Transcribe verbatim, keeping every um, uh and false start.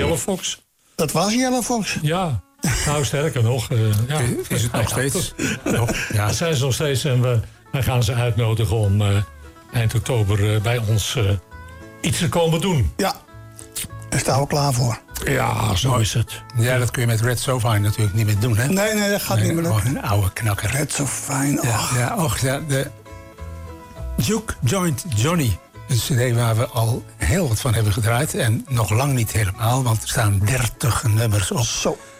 Jelle Fox. Dat was Jelle Fox. Ja, nou sterker nog. Uh, ja. Is het nog steeds? Ja. Dat zijn ze nog steeds en we, wij gaan ze uitnodigen om uh, eind oktober uh, bij ons uh, iets te komen doen. Ja, daar staan we klaar voor. Ja, zo is het. Ja, dat kun je met Red Sofine natuurlijk niet meer doen, hè? Nee, nee, dat gaat nee, niet meer lukken. Een oude knakker. Red Sofine, ja, och. Ja, och, ja, de Juke Joint Johnny. Een cd waar we al heel wat van hebben gedraaid. En nog lang niet helemaal, want er staan dertig nummers op. Zo.